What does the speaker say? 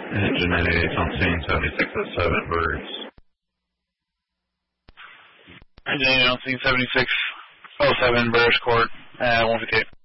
Engine 98 on scene, 7607 birds. Engine 98 on scene, 7607 Burris Court, 158.